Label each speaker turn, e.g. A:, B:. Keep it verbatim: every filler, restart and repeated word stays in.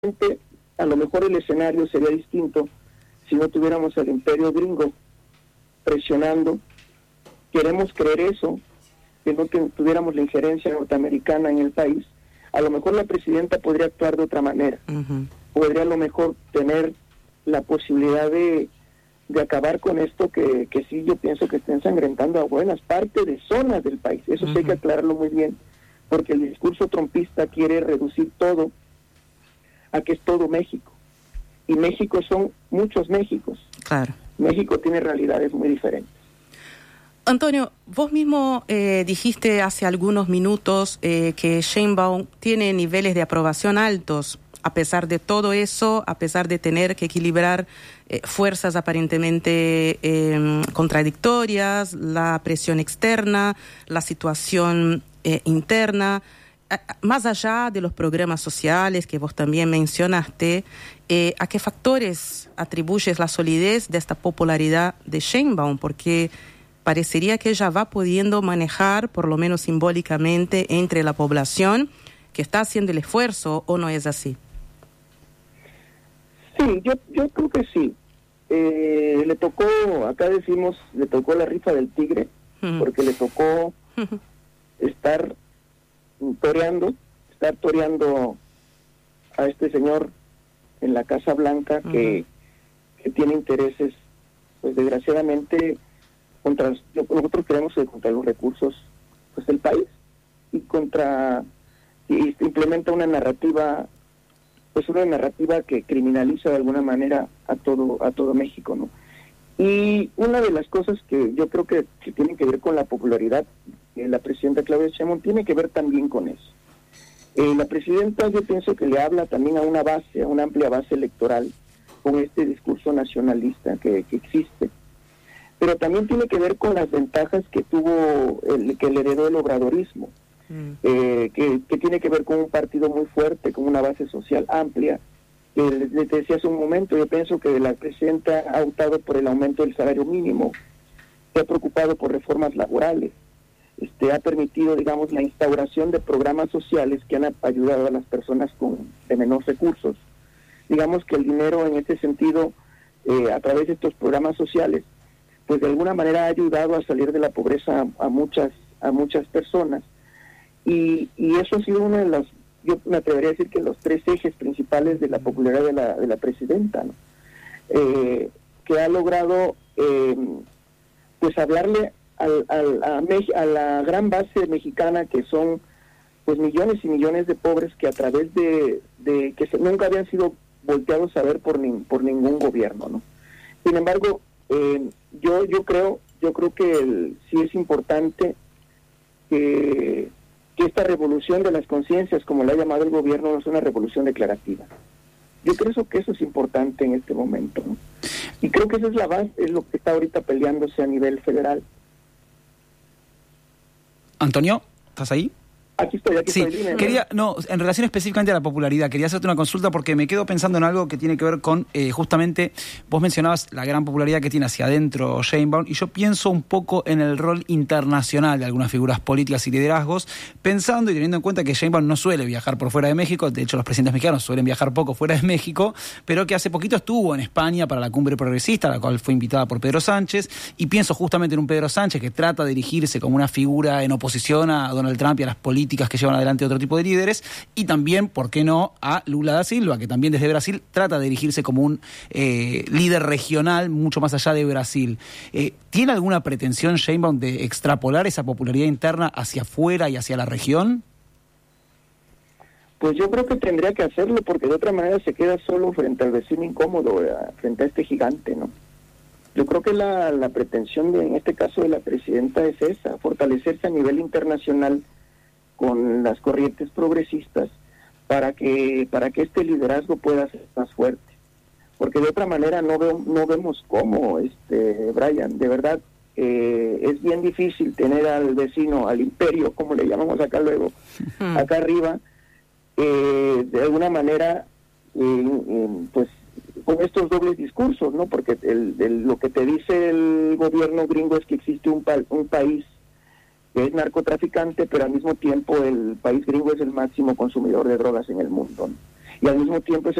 A: A lo mejor el escenario sería distinto si no tuviéramos al imperio gringo presionando. Queremos creer eso, que no tuviéramos la injerencia norteamericana en el país. A lo mejor la presidenta podría actuar de otra manera. Uh-huh. Podría a lo mejor tener la posibilidad de, de acabar con esto que, que sí yo pienso que está ensangrentando a buenas partes de zonas del país. Eso uh-huh. sí hay que aclararlo muy bien, porque el discurso trumpista quiere reducir todo a que es todo México. Y México son muchos Méxicos.
B: Claro.
A: México tiene realidades muy diferentes.
B: Antonio, vos mismo eh, dijiste hace algunos minutos eh, que Sheinbaum tiene niveles de aprobación altos. A pesar de todo eso, a pesar de tener que equilibrar eh, fuerzas aparentemente eh, contradictorias, la presión externa, la situación eh, interna, más allá de los programas sociales que vos también mencionaste, eh, ¿a qué factores atribuyes la solidez de esta popularidad de Sheinbaum? Porque parecería que ella va pudiendo manejar, por lo menos simbólicamente, entre la población que está haciendo el esfuerzo, ¿o no es así?
A: Sí, yo, yo creo que sí. Eh, le tocó, acá decimos, le tocó la rifa del tigre, uh-huh. porque le tocó uh-huh. estar toreando, estar toreando a este señor en la Casa Blanca que, uh-huh. que tiene intereses, pues desgraciadamente, contra nosotros creemos que contra los recursos pues del país y contra y implementa una narrativa, pues una narrativa que criminaliza de alguna manera a todo a todo México, ¿no? Y una de las cosas que yo creo que, que tienen que ver con la popularidad de la presidenta Claudia Sheinbaum tiene que ver también con eso. Eh, la presidenta yo pienso que le habla también a una base, a una amplia base electoral con este discurso nacionalista que, que existe, pero también tiene que ver con las ventajas que tuvo, el, que le heredó el obradorismo, mm. eh, que, que tiene que ver con un partido muy fuerte, con una base social amplia. Que les decía hace un momento, yo pienso que la presidenta ha optado por el aumento del salario mínimo, se ha preocupado por reformas laborales, este ha permitido, digamos, la instauración de programas sociales que han ayudado a las personas con de menos recursos. Digamos que el dinero en este sentido, eh, a través de estos programas sociales, pues de alguna manera ha ayudado a salir de la pobreza a, a muchas a muchas personas. Y, y eso ha sido uno de los, yo me atrevería a decir que los tres ejes principales de la popularidad de la, de la presidenta, ¿no? Eh, que ha logrado eh, pues hablarle al, al, a, Mex- a la gran base mexicana, que son pues millones y millones de pobres que a través de, de que se, nunca habían sido volteados a ver por, ni, por ningún gobierno, ¿no? Sin embargo, eh, yo yo creo yo creo que el, sí es importante que que esta revolución de las conciencias, como la ha llamado el gobierno, no es una revolución declarativa. Yo creo que eso es importante en este momento, ¿no? Y creo que esa es la base, es lo que está ahorita peleándose a nivel federal.
C: Antonio, ¿estás ahí?
A: Aquí estoy, aquí
C: sí,
A: estoy. Dime,
C: quería, no, en relación específicamente a la popularidad, quería hacerte una consulta porque me quedo pensando en algo que tiene que ver con, eh, justamente, vos mencionabas la gran popularidad que tiene hacia adentro Sheinbaum, y yo pienso un poco en el rol internacional de algunas figuras políticas y liderazgos, pensando y teniendo en cuenta que Sheinbaum no suele viajar por fuera de México, de hecho los presidentes mexicanos suelen viajar poco fuera de México, pero que hace poquito estuvo en España para la cumbre progresista, a la cual fue invitada por Pedro Sánchez, y pienso justamente en un Pedro Sánchez que trata de dirigirse como una figura en oposición a Donald Trump y a las políticas que llevan adelante otro tipo de líderes, y también, ¿por qué no?, a Lula da Silva, que también desde Brasil trata de dirigirse como un eh, líder regional mucho más allá de Brasil. Eh, ¿Tiene alguna pretensión Sheinbaum de extrapolar esa popularidad interna hacia afuera y hacia la región?
A: Pues yo creo que tendría que hacerlo, porque de otra manera se queda solo frente al vecino incómodo, eh, frente a este gigante, ¿no? Yo creo que la, la pretensión de, en este caso de la presidenta, es esa, fortalecerse a nivel internacional con las corrientes progresistas para que para que este liderazgo pueda ser más fuerte, porque de otra manera no veo, no vemos cómo, este Brian, de verdad eh, es bien difícil tener al vecino, al imperio, como le llamamos acá luego, uh-huh. acá arriba, eh, de alguna manera eh, eh, pues con estos dobles discursos, ¿no? Porque el, el, lo que te dice el gobierno gringo es que existe un, pa- un país que es narcotraficante, pero al mismo tiempo el país gringo es el máximo consumidor de drogas en el mundo, ¿no? y al mismo tiempo es